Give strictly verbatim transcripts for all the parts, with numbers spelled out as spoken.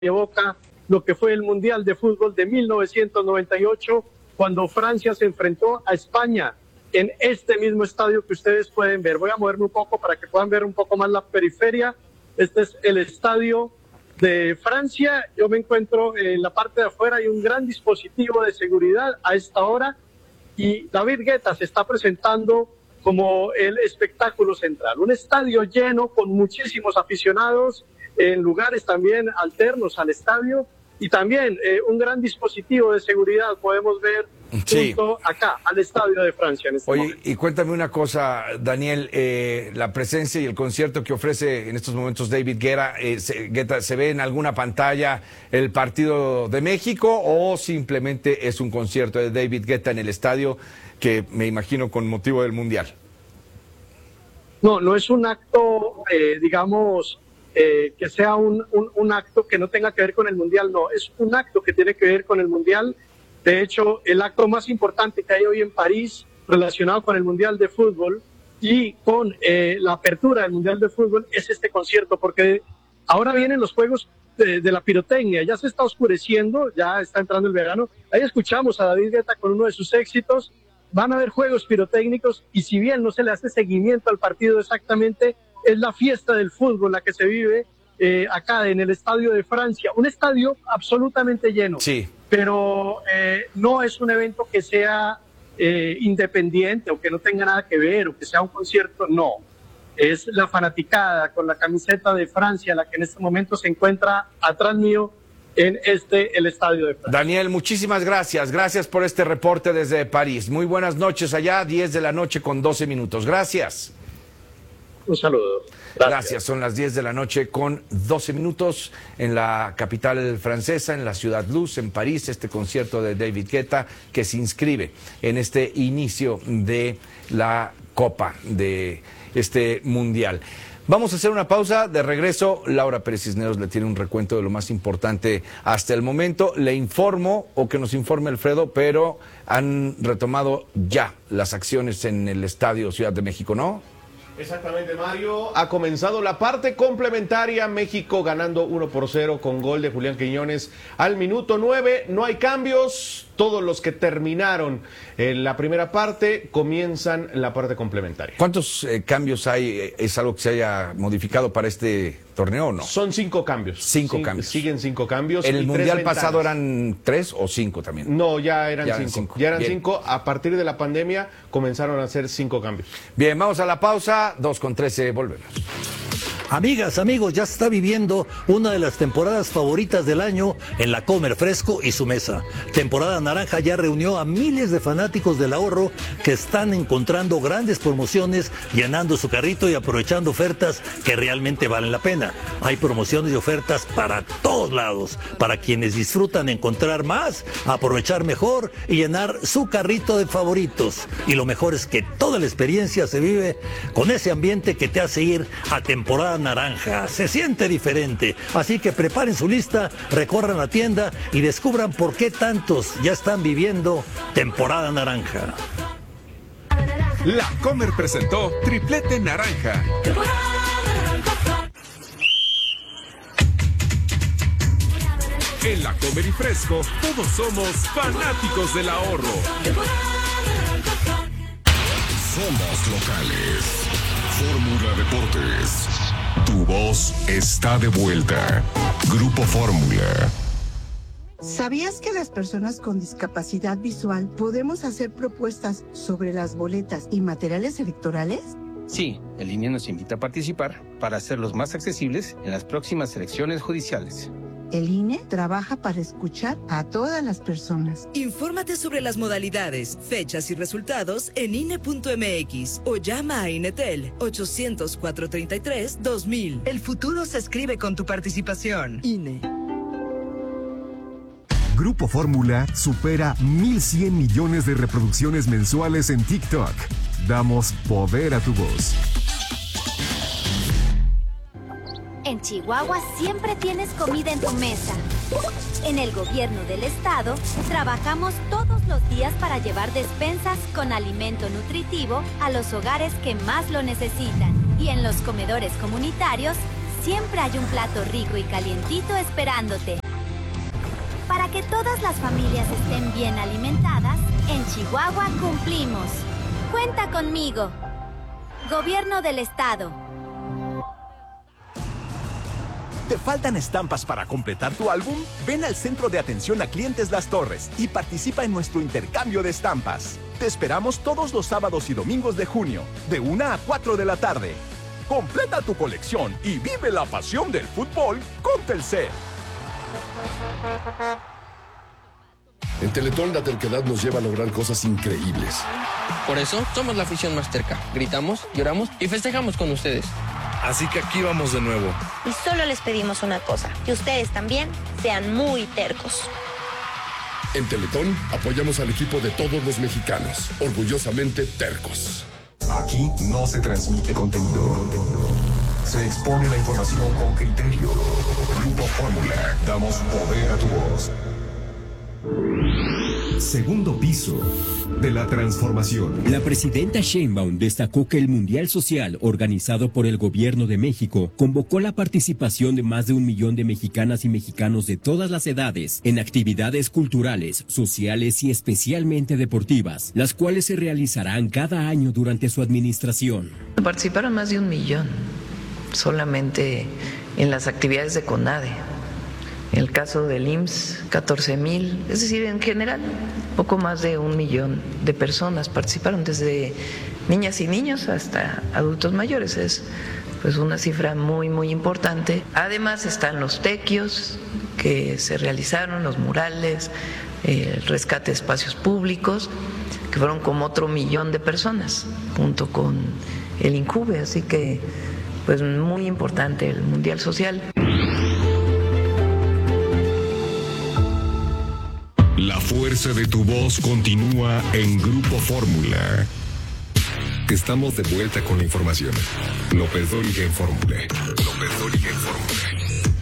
evoca lo que fue el Mundial de Fútbol de mil novecientos noventa y ocho, cuando Francia se enfrentó a España en este mismo estadio que ustedes pueden ver. Voy a moverme un poco para que puedan ver un poco más la periferia. Este es el estadio de Francia. Yo me encuentro en la parte de afuera, hay un gran dispositivo de seguridad a esta hora y David Guetta se está presentando como el espectáculo central. Un estadio lleno con muchísimos aficionados en lugares también alternos al estadio y también eh, un gran dispositivo de seguridad podemos ver sí. junto acá al estadio de Francia. En este Oye, momento. y cuéntame una cosa, Daniel, eh, la presencia y el concierto que ofrece en estos momentos David Guetta, eh, se, Guetta, ¿se ve en alguna pantalla el partido de México o simplemente es un concierto de David Guetta en el estadio que me imagino con motivo del Mundial? No, no es un acto, eh, digamos, eh, que sea un, un, un acto que no tenga que ver con el Mundial, no, es un acto que tiene que ver con el Mundial. De hecho, el acto más importante que hay hoy en París relacionado con el Mundial de Fútbol y con eh, la apertura del Mundial de Fútbol es este concierto, porque ahora vienen los juegos de, de la pirotecnia, ya se está oscureciendo, ya está entrando el verano. Ahí escuchamos a David Guetta con uno de sus éxitos. Van a haber juegos pirotécnicos y si bien no se le hace seguimiento al partido exactamente, es la fiesta del fútbol la que se vive eh, acá en el Estadio de Francia. Un estadio absolutamente lleno, sí. pero eh, no es un evento que sea eh, independiente o que no tenga nada que ver o que sea un concierto, no. Es la fanaticada con la camiseta de Francia la que en este momento se encuentra atrás mío en este, el estadio de Francia. Daniel, muchísimas gracias. Gracias por este reporte desde París. Muy buenas noches allá, diez de la noche con doce minutos. Gracias. Un saludo. Gracias. Gracias. Son las diez de la noche con doce minutos en la capital francesa, en la Ciudad Luz, en París, este concierto de David Guetta que se inscribe en este inicio de la Copa de este Mundial. Vamos a hacer una pausa, de regreso Laura Pérez Cisneros le tiene un recuento de lo más importante hasta el momento. Le informo, o que nos informe Alfredo, pero han retomado ya las acciones en el Estadio Ciudad de México, ¿no? Exactamente, Mario. Ha comenzado la parte complementaria, México ganando uno por cero con gol de Julián Quiñones al minuto nueve. No hay cambios, todos los que terminaron en la primera parte comienzan la parte complementaria. ¿Cuántos eh, cambios hay? ¿Es algo que se haya modificado para este torneo o no? Son cinco cambios. Cinco Cin- cambios. Siguen cinco cambios. ¿En el y Mundial tres pasado ventanas. eran tres o cinco también? No, ya eran Ya cinco. eran cinco. Ya eran Bien. cinco. A partir de la pandemia comenzaron a hacer cinco cambios. Bien, vamos a la pausa, dos con trece, volvemos. Amigas, amigos, ya se está viviendo una de las temporadas favoritas del año en la Comer Fresco y su mesa. Temporada Naranja ya reunió a miles de fanáticos del ahorro que están encontrando grandes promociones, llenando su carrito y aprovechando ofertas que realmente valen la pena. Hay promociones y ofertas para todos lados, para quienes disfrutan encontrar más, aprovechar mejor y llenar su carrito de favoritos. Y lo mejor es que toda la experiencia se vive con ese ambiente que te hace ir a temporada naranja. Se siente diferente, así que preparen su lista, recorran la tienda y descubran por qué tantos ya están viviendo temporada naranja. La Comer presentó Triplete Naranja. En La Comer y Fresco, todos somos fanáticos del ahorro. Somos locales. Fórmula Deportes. Tu voz está de vuelta. Grupo Fórmula. ¿Sabías que las personas con discapacidad visual podemos hacer propuestas sobre las boletas y materiales electorales? Sí, el I N E nos invita a participar para hacerlos más accesibles en las próximas elecciones judiciales. El I N E trabaja para escuchar a todas las personas. Infórmate sobre las modalidades, fechas y resultados en I N E punto M X o llama a Inetel ochocientos, cuatrocientos treinta y tres, dos mil. El futuro se escribe con tu participación. I N E. Grupo Fórmula supera mil cien millones de reproducciones mensuales en TikTok. Damos poder a tu voz. En Chihuahua siempre tienes comida en tu mesa. En el gobierno del estado, trabajamos todos los días para llevar despensas con alimento nutritivo a los hogares que más lo necesitan. Y en los comedores comunitarios, siempre hay un plato rico y calientito esperándote. Para que todas las familias estén bien alimentadas, en Chihuahua cumplimos. Cuenta conmigo. Gobierno del Estado. ¿Te faltan estampas para completar tu álbum? Ven al Centro de Atención a Clientes Las Torres y participa en nuestro intercambio de estampas. Te esperamos todos los sábados y domingos de junio, de una a cuatro de la tarde. Completa tu colección y vive la pasión del fútbol con Telcel. En Teletón la terquedad nos lleva a lograr cosas increíbles. Por eso somos la afición más terca. Gritamos, lloramos y festejamos con ustedes. Así que aquí vamos de nuevo. Y solo les pedimos una cosa, que ustedes también sean muy tercos. En Teletón apoyamos al equipo de todos los mexicanos, orgullosamente tercos. Aquí no se transmite contenido. Se expone la información con criterio. Grupo Fórmula. Damos poder a tu voz. Segundo piso de la transformación. La presidenta Sheinbaum destacó que el Mundial Social, organizado por el Gobierno de México, convocó la participación de más de un millón de mexicanas y mexicanos de todas las edades en actividades culturales, sociales y especialmente deportivas, las cuales se realizarán cada año durante su administración. Participaron más de un millón solamente en las actividades de CONADE. En el caso del I M S S, catorce mil, es decir, en general, poco más de un millón de personas participaron, desde niñas y niños hasta adultos mayores. Es pues una cifra muy, muy importante. Además están los tequios que se realizaron, los murales, el rescate de espacios públicos, que fueron como otro millón de personas, junto con el INCUBE, así que pues muy importante el Mundial Social. La fuerza de tu voz continúa en Grupo Fórmula. Estamos de vuelta con la información. López Dóriga en Fórmula. López Dóriga en Fórmula.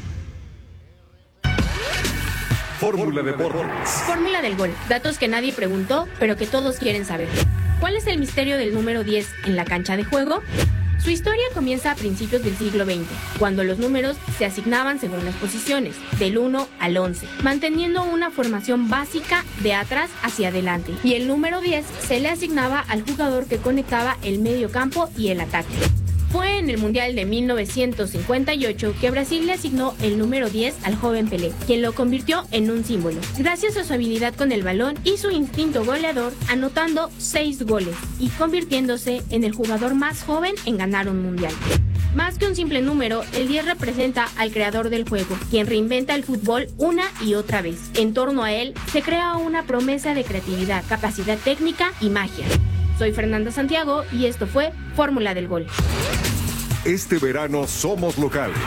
Fórmula Deportes. Fórmula del gol. Datos que nadie preguntó, pero que todos quieren saber. ¿Cuál es el misterio del número diez en la cancha de juego? Su historia comienza a principios del siglo veinte, cuando los números se asignaban según las posiciones, del uno al once, manteniendo una formación básica de atrás hacia adelante, y el número diez se le asignaba al jugador que conectaba el medio campo y el ataque. Fue en el Mundial de mil novecientos cincuenta y ocho que Brasil le asignó el número diez al joven Pelé, quien lo convirtió en un símbolo, gracias a su habilidad con el balón y su instinto goleador, anotando seis goles y convirtiéndose en el jugador más joven en ganar un Mundial. Más que un simple número, el diez representa al creador del juego, quien reinventa el fútbol una y otra vez. En torno a él se crea una promesa de creatividad, capacidad técnica y magia. Soy Fernanda Santiago y esto fue Fórmula del Gol. Este verano somos locales.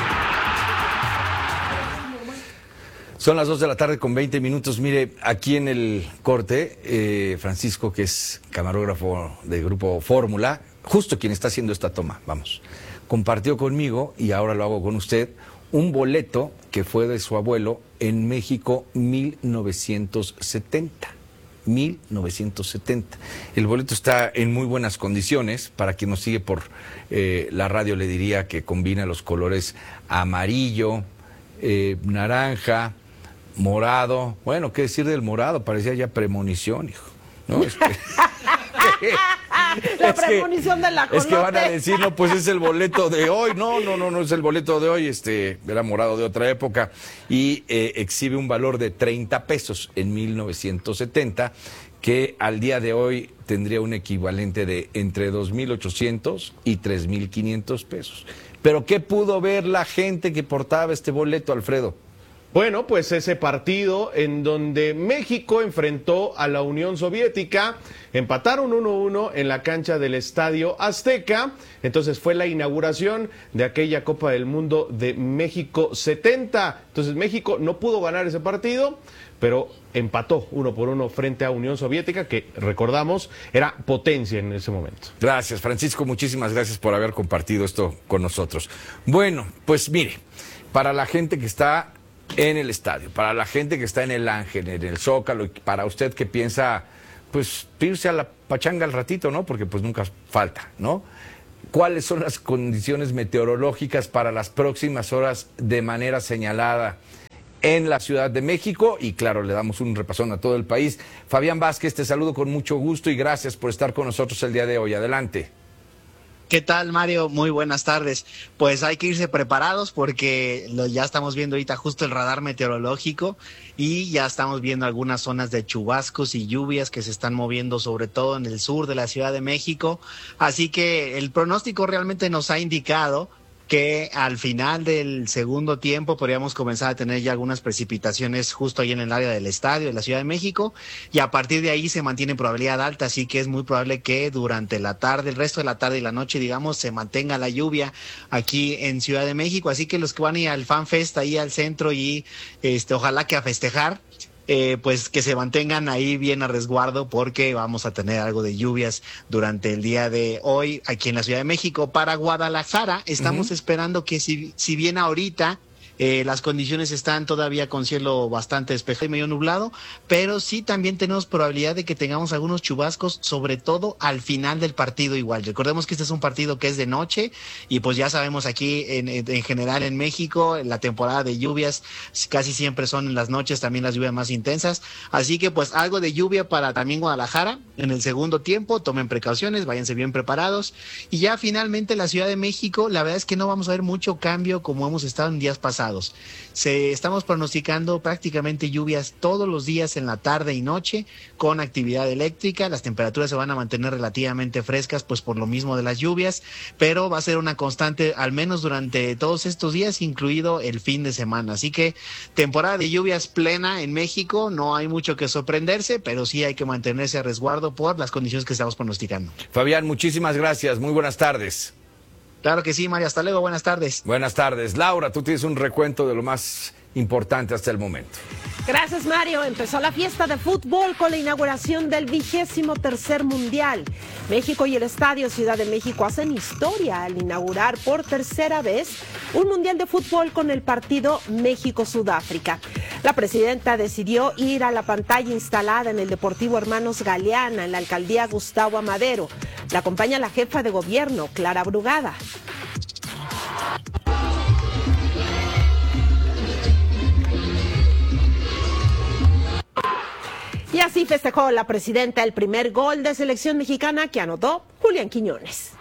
Son las dos de la tarde con veinte minutos. Mire, aquí en el corte, eh, Francisco, que es camarógrafo del Grupo Fórmula, justo quien está haciendo esta toma, vamos, compartió conmigo, y ahora lo hago con usted, un boleto que fue de su abuelo en México mil novecientos setenta. mil novecientos setenta. El boleto está en muy buenas condiciones. Para quien nos sigue por eh, la radio le diría que combina los colores amarillo, eh, naranja, morado. Bueno, qué decir del morado, parecía ya premonición, hijo. ¿No? Es que, la es premonición que, de la Es que van a colote. decir, no, pues es el boleto de hoy. No, no, no, no es el boleto de hoy, este, era morado de otra época. Y eh, exhibe un valor de treinta pesos en mil novecientos setenta, que al día de hoy tendría un equivalente de entre dos mil ochocientos y tres mil quinientos pesos. Pero ¿qué pudo ver la gente que portaba este boleto, Alfredo? Bueno, pues ese partido en donde México enfrentó a la Unión Soviética, empataron uno a uno en la cancha del Estadio Azteca. Entonces fue la inauguración de aquella Copa del Mundo de México setenta. Entonces México no pudo ganar ese partido, pero empató uno por uno frente a Unión Soviética, que recordamos era potencia en ese momento. Gracias, Francisco, muchísimas gracias por haber compartido esto con nosotros. Bueno, pues mire, para la gente que está en el estadio, para la gente que está en el Ángel, en el Zócalo, y para usted que piensa, pues, irse a la pachanga al ratito, ¿no? Porque pues nunca falta, ¿no? ¿cuáles son las condiciones meteorológicas para las próximas horas de manera señalada en la Ciudad de México? Y claro, le damos un repasón a todo el país. Fabián Vázquez, te saludo con mucho gusto y gracias por estar con nosotros el día de hoy. Adelante. ¿Qué tal, Mario? Muy buenas tardes. Pues hay que irse preparados porque lo, ya estamos viendo ahorita justo el radar meteorológico y ya estamos viendo algunas zonas de chubascos y lluvias que se están moviendo sobre todo en el sur de la Ciudad de México. Así que el pronóstico realmente nos ha indicado que al final del segundo tiempo podríamos comenzar a tener ya algunas precipitaciones justo ahí en el área del estadio de la Ciudad de México, y a partir de ahí se mantiene probabilidad alta, así que es muy probable que durante la tarde, el resto de la tarde y la noche, digamos, se mantenga la lluvia aquí en Ciudad de México. Así que los que van a ir al Fan Fest ahí al centro y este ojalá que a festejar, Eh, pues que se mantengan ahí bien a resguardo porque vamos a tener algo de lluvias durante el día de hoy aquí en la Ciudad de México. Para Guadalajara estamos uh-huh. esperando que si, si bien ahorita Eh, las condiciones están todavía con cielo bastante despejado y medio nublado, pero sí también tenemos probabilidad de que tengamos algunos chubascos, sobre todo al final del partido igual. Recordemos que este es un partido que es de noche y pues ya sabemos aquí en, en general en México la temporada de lluvias casi siempre son en las noches, también las lluvias más intensas, así que pues algo de lluvia para también Guadalajara en el segundo tiempo. Tomen precauciones, váyanse bien preparados. Y ya finalmente la Ciudad de México, la verdad es que no vamos a ver mucho cambio como hemos estado en días pasados. Se, estamos pronosticando prácticamente lluvias todos los días en la tarde y noche con actividad eléctrica. Las temperaturas se van a mantener relativamente frescas pues por lo mismo de las lluvias, pero va a ser una constante al menos durante todos estos días, incluido el fin de semana. Así que temporada de lluvias plena en México, no hay mucho que sorprenderse, pero sí hay que mantenerse a resguardo por las condiciones que estamos pronosticando. Fabián, muchísimas gracias, muy buenas tardes. Claro que sí, Mario. Hasta luego. Buenas tardes. Buenas tardes. Laura, tú tienes un recuento de lo más importante hasta el momento. Gracias, Mario. Empezó la fiesta de fútbol con la inauguración del vigésimo tercer Mundial. México y el Estadio Ciudad de México hacen historia al inaugurar por tercera vez un Mundial de fútbol con el partido México-Sudáfrica. La presidenta decidió ir a la pantalla instalada en el Deportivo Hermanos Galeana, en la alcaldía Gustavo Amadero. La acompaña la jefa de gobierno, Clara Brugada. Y así festejó la presidenta el primer gol de selección mexicana que anotó Julián Quiñones.